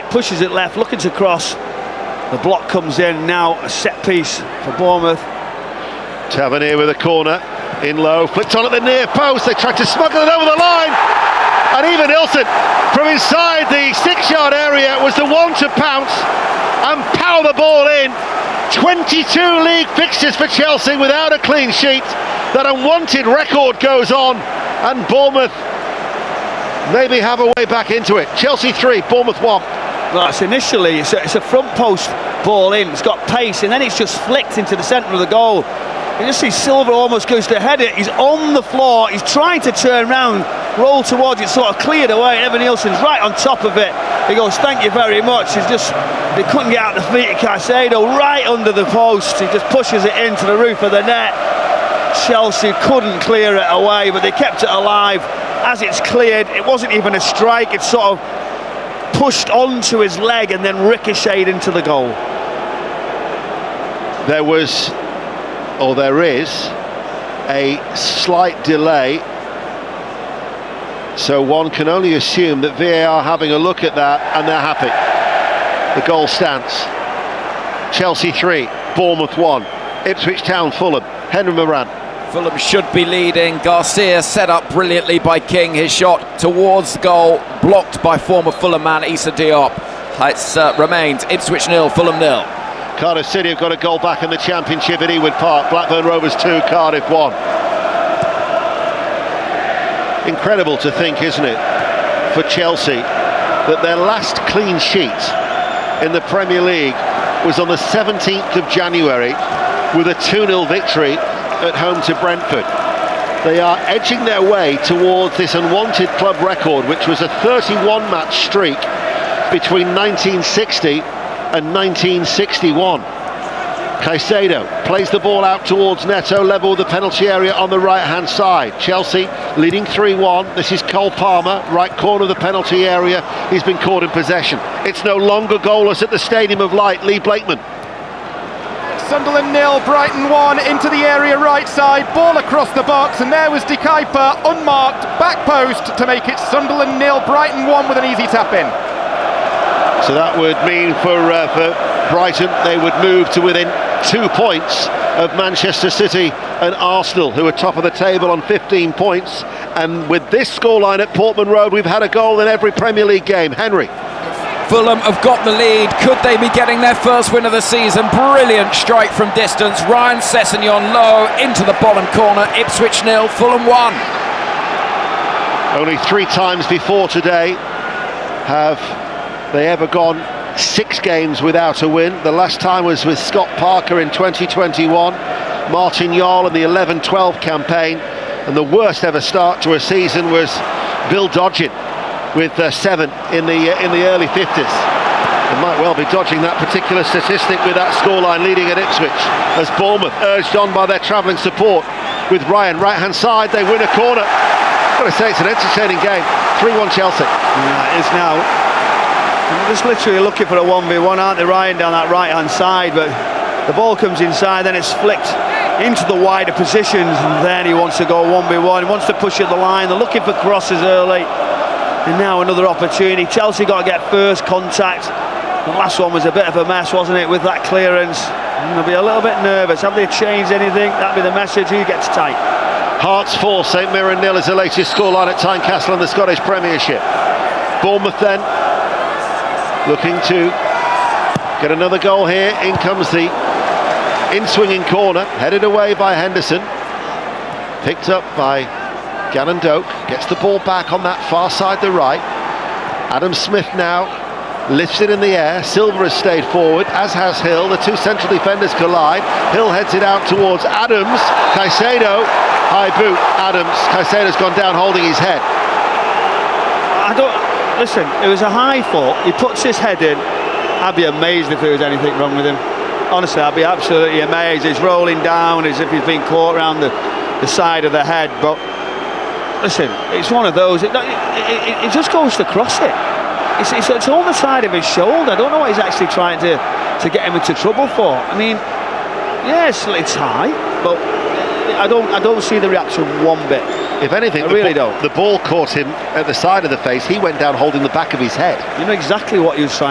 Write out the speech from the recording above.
pushes it left, looking to cross. The block comes in, now a set piece for Bournemouth. Tavernier with a corner, in low, flicked on at the near post, they tried to smuggle it over the line, and even Ilson, from inside the 6-yard area, was the one to pounce and power the ball in. 22 league fixtures for Chelsea without a clean sheet. That unwanted record goes on, and Bournemouth maybe have a way back into it. Chelsea 3, Bournemouth 1. Well, it's initially, it's a front post ball in, it's got pace, and then it's just flicked into the centre of the goal. You just see Silva almost goes to head it, he's on the floor, he's trying to turn round, roll towards it, sort of cleared away. Evan Nielsen's right on top of it. He goes, thank you very much. He couldn't get out the feet of Caicedo, right under the post. He just pushes it into the roof of the net. Chelsea couldn't clear it away, but they kept it alive. As it's cleared, it wasn't even a strike, it sort of pushed onto his leg and then ricocheted into the goal. There is a slight delay, so one can only assume that VAR having a look at that, and they're happy. The goal stands. Chelsea 3, Bournemouth 1. Ipswich Town, Fulham. Henry Moran. Fulham should be leading. Garcia set up brilliantly by King. His shot towards the goal, blocked by former Fulham man Issa Diop. It remains Ipswich 0, Fulham 0. Cardiff City have got a goal back in the Championship at Ewood Park. Blackburn Rovers 2, Cardiff 1. Incredible to think, isn't it, for Chelsea, that their last clean sheet in the Premier League was on the 17th of January with a 2-0 victory at home to Brentford. They are edging their way towards this unwanted club record, which was a 31-match streak between 1960 and 1961. Caicedo plays the ball out towards Neto, level with the penalty area on the right-hand side. Chelsea leading 3-1. This is Cole Palmer, right corner of the penalty area. He's been caught in possession. It's no longer goalless at the Stadium of Light. Lee Blakeman. Sunderland 0, Brighton 1, into the area right side, ball across the box, and there was De Kuyper, unmarked, back post to make it Sunderland 0, Brighton 1 with an easy tap in. So that would mean for Brighton, they would move to within 2 points of Manchester City and Arsenal, who are top of the table on 15 points. And with this scoreline at Portman Road, we've had a goal in every Premier League game. Henry. Fulham have got the lead. Could they be getting their first win of the season? Brilliant strike from distance. Ryan Sessegnon low into the bottom corner. Ipswich 0, Fulham 1. Only 3 times before today have they ever gone 6 games without a win. The last time was with Scott Parker in 2021, Martin Jarl in the 11-12 campaign, and the worst ever start to a season was Bill Dodgin with 7 in the early 50s. They might well be dodging that particular statistic with that scoreline leading at Ipswich, as Bournemouth, urged on by their travelling support with Ryan right-hand side, they win a corner. I've got to say, it's an entertaining game. 3-1 Chelsea. Yeah, it is now. They're just literally looking for a 1v1, aren't they, Ryan, down that right-hand side, but the ball comes inside, then it's flicked into the wider positions, and then he wants to go 1v1, he wants to push at the line, they're looking for crosses early, and now another opportunity. Chelsea got to get first contact. The last one was a bit of a mess, wasn't it, with that clearance, and they'll be a little bit nervous. Have they changed anything? That'll be the message, who gets tight. Hearts 4, St Mirren 0 is the latest scoreline at Tynecastle in the Scottish Premiership. Bournemouth then looking to get another goal here. In comes the in-swinging corner, headed away by Henderson, picked up by Gannon Doak, gets the ball back on that far side, the right. Adam Smith now lifts it in the air. Silva has stayed forward, as has Hill. The 2 central defenders collide. Hill heads it out towards Adams. Caicedo, high boot. Adams, Caicedo's gone down holding his head. Listen, it was a high foot, he puts his head in. I'd be amazed if there was anything wrong with him. Honestly, I'd be absolutely amazed. He's rolling down as if he's been caught around the side of the head. But listen, it's one of those, it just goes to cross it. It's on the side of his shoulder. I don't know what he's actually trying to get him into trouble for. I mean, yes, it's high, but I don't see the reaction one bit. If anything, I really don't. The ball caught him at the side of the face. He went down holding the back of his head. You know exactly what he was trying